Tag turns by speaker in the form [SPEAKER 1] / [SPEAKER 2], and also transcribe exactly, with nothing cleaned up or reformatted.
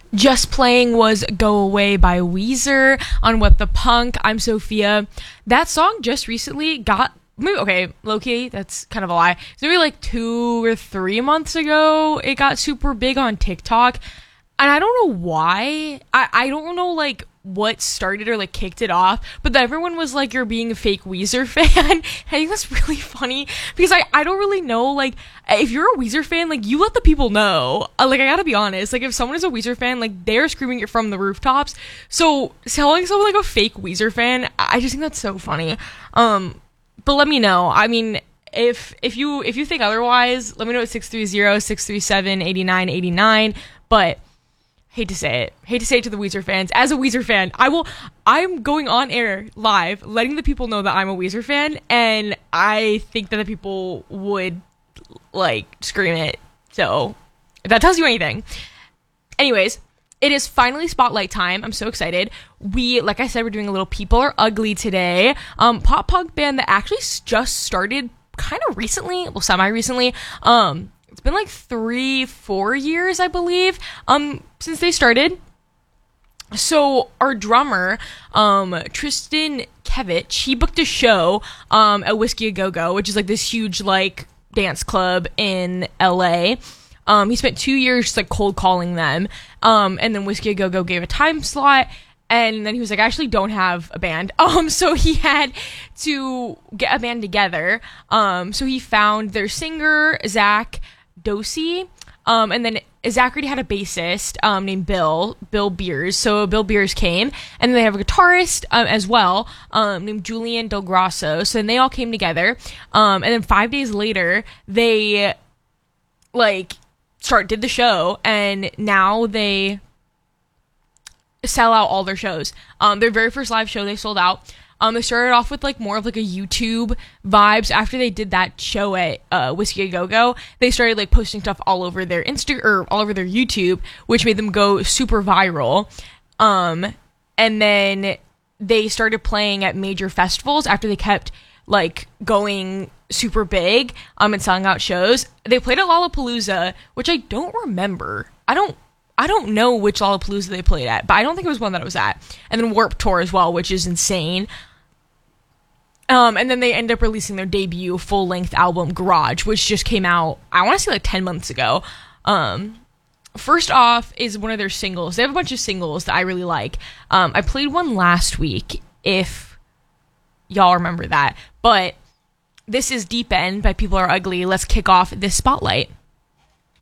[SPEAKER 1] Just playing was Go Away by Weezer on What the Punk. I'm Sophia. That song just recently got, maybe, okay, low-key, that's kind of a lie. It's maybe like two or three months ago, it got super big on TikTok. And I don't know why. I, I don't know, like, what started or, like, kicked it off. But everyone was like, you're being a fake Weezer fan. I think that's really funny. Because I, I don't really know, like, if you're a Weezer fan, like, you let the people know. Uh, like, I gotta be honest. Like, if someone is a Weezer fan, like, they're screaming it from the rooftops. So, telling someone, like, a fake Weezer fan, I just think that's so funny. Um, but let me know. I mean... If if you if you think otherwise, let me know at six three zero, six three seven, eight nine eight nine. But hate to say it. Hate to say it to the Weezer fans. As a Weezer fan, I will I'm going on air live letting the people know that I'm a Weezer fan, and I think that the people would like scream it. So, if that tells you anything. Anyways, it is finally Spotlight time. I'm so excited. We, like I said, we're doing a little People Are Ugly today. Um, pop punk band that actually s- just started kind of recently, well, semi-recently. Um, it's been like three, four years, I believe, um, since they started. So our drummer, um, Tristan Kevich, he booked a show, um, at Whiskey A Go Go, which is like this huge, like, dance club in L A. Um, he spent two years just, like, cold calling them. Um, and then Whiskey A Go Go gave a time slot. And then he was like, I actually don't have a band. Um, so he had to get a band together. Um, so he found their singer, Zach Dosey. Um, and then Zach already had a bassist, um, named Bill, Bill Beers. So Bill Beers came. And then they have a guitarist, um, as well, um, named Julian Del Grosso. So then they all came together. Um, and then five days later, they, like, start, did the show. And now they sell out all their shows. Um, their very first live show, they sold out. Um, they started off with like more of like a YouTube vibes. After they did that show at uh, Whiskey A Go Go, they started like posting stuff all over their Insta or all over their YouTube, which made them go super viral. Um, and then they started playing at major festivals after they kept like going super big um and selling out shows. They played at Lollapalooza, which I don't remember. I don't. I don't know which Lollapalooza they played at, but I don't think it was one that I was at. And then Warped Tour as well, which is insane. Um, and then they end up releasing their debut full-length album, Garage, which just came out, I want to say like ten months ago. Um, first off is one of their singles. They have a bunch of singles that I really like. Um, I played one last week, if y'all remember that. But this is Deep End by People Are Ugly. Let's kick off this spotlight.